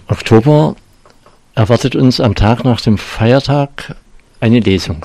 Oktober erwartet uns am Tag nach dem Feiertag eine Lesung.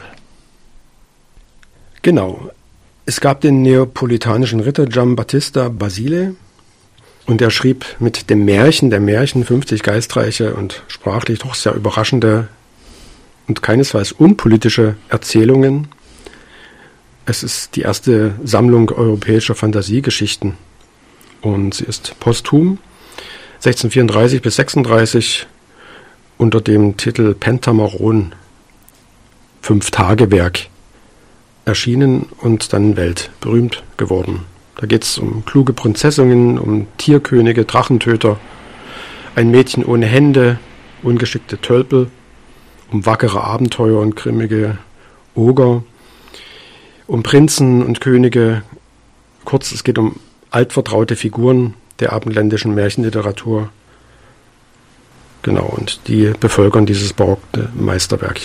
Genau. Es gab den neapolitanischen Ritter Giambattista Basile und er schrieb mit dem Märchen der Märchen 50 geistreiche und sprachlich doch sehr überraschende und keinesfalls unpolitische Erzählungen. Es ist die erste Sammlung europäischer Fantasiegeschichten und sie ist posthum 1634 bis 36 unter dem Titel Pentameron, 5-Tage-Werk, erschienen und dann weltberühmt geworden. Da geht es um kluge Prinzessinnen, um Tierkönige, Drachentöter, ein Mädchen ohne Hände, ungeschickte Tölpel, um wackere Abenteuer und grimmige Oger, um Prinzen und Könige. Kurz, es geht um altvertraute Figuren der abendländischen Märchenliteratur. Genau, und die bevölkern dieses barocke Meisterwerk.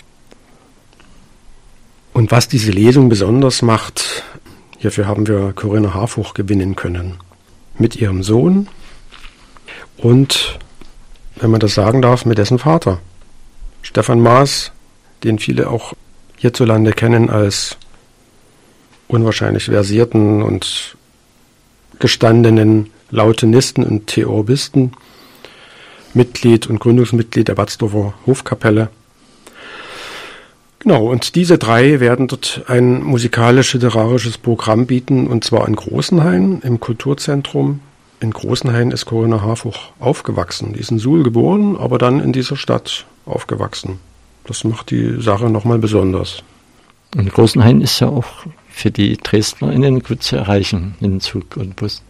Und was diese Lesung besonders macht, hierfür haben wir Corinna Harfuch gewinnen können. Mit ihrem Sohn und, wenn man das sagen darf, mit dessen Vater. Stefan Maas, den viele auch hierzulande kennen als unwahrscheinlich versierten und gestandenen Lautenisten und Theorbisten, Mitglied und Gründungsmitglied der Batzdorfer Hofkapelle. Genau, und diese drei werden dort ein musikalisch-literarisches Programm bieten, und zwar in Großenhain im Kulturzentrum. In Großenhain ist Corinna Harfuch aufgewachsen. Die ist in Suhl geboren, aber dann in dieser Stadt aufgewachsen. Das macht die Sache nochmal besonders. Und Großenhain ist ja auch für die DresdnerInnen gut zu erreichen, in Zug und Bus.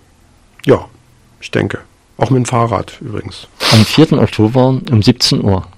Ja, ich denke. Auch mit dem Fahrrad übrigens. Am 4. Oktober um 17 Uhr.